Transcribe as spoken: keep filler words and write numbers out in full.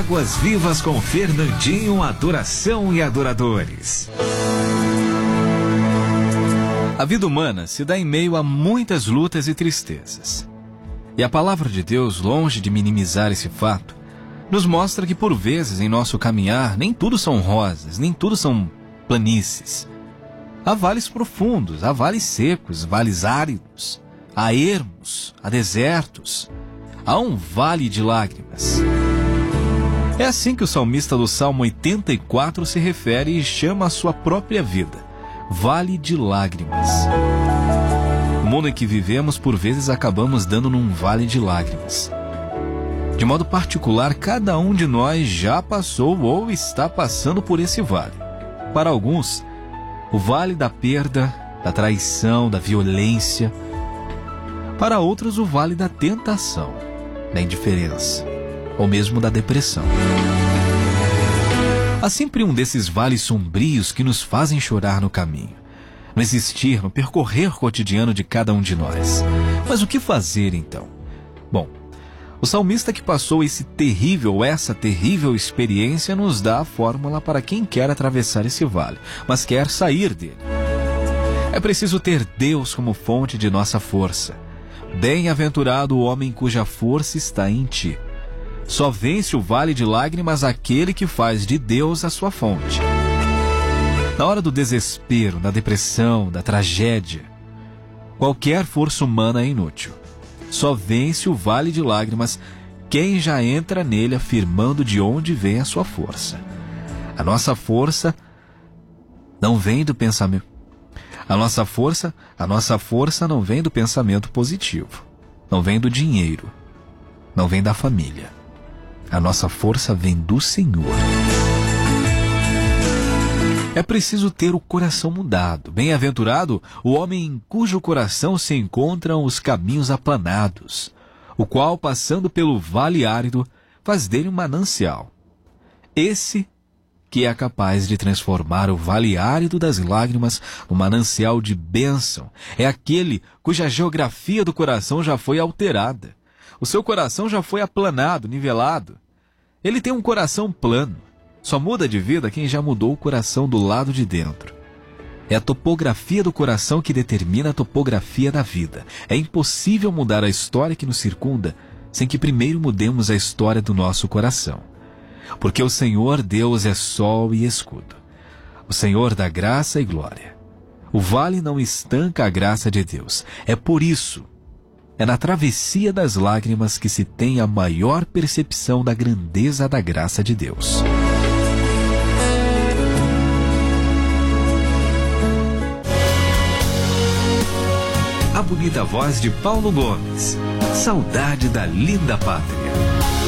Águas Vivas com Fernandinho, adoração e adoradores. A vida humana se dá em meio a muitas lutas e tristezas. E a palavra de Deus, longe de minimizar esse fato, nos mostra que por vezes em nosso caminhar nem tudo são rosas, nem tudo são planícies. Há vales profundos, há vales secos, vales áridos, há ermos, há desertos, há um vale de lágrimas. É assim que o salmista do Salmo oitenta e quatro se refere e chama a sua própria vida, vale de lágrimas. O mundo em que vivemos, por vezes, acabamos dando num vale de lágrimas. De modo particular, cada um de nós já passou ou está passando por esse vale. Para alguns, o vale da perda, da traição, da violência. Para outros, o vale da tentação, da indiferença, ou mesmo da depressão. Há sempre um desses vales sombrios que nos fazem chorar no caminho, no existir, no percorrer cotidiano de cada um de nós. Mas o que fazer então? Bom, o salmista que passou esse terrível, essa terrível experiência nos dá a fórmula para quem quer atravessar esse vale, mas quer sair dele. É preciso ter Deus como fonte de nossa força. Bem-aventurado o homem cuja força está em ti. Só vence o vale de lágrimas aquele que faz de Deus a sua fonte. Na hora do desespero, da depressão, da tragédia, qualquer força humana é inútil. Só vence o vale de lágrimas quem já entra nele afirmando de onde vem a sua força. A nossa força não vem do pensamento. A nossa força, a nossa força não vem do pensamento positivo. Não vem do dinheiro. Não vem da família. A nossa força vem do Senhor. É preciso ter o coração mudado. Bem-aventurado o homem em cujo coração se encontram os caminhos aplanados, o qual, passando pelo vale árido, faz dele um manancial. Esse que é capaz de transformar o vale árido das lágrimas num manancial de bênção, é aquele cuja geografia do coração já foi alterada. O seu coração já foi aplanado, nivelado. Ele tem um coração plano. Só muda de vida quem já mudou o coração do lado de dentro. É a topografia do coração que determina a topografia da vida. É impossível mudar a história que nos circunda sem que primeiro mudemos a história do nosso coração. Porque o Senhor Deus é sol e escudo. O Senhor dá graça e glória. O vale não estanca a graça de Deus. É por isso, é na travessia das lágrimas que se tem a maior percepção da grandeza da graça de Deus. A bonita voz de Paulo Gomes. Saudade da linda pátria.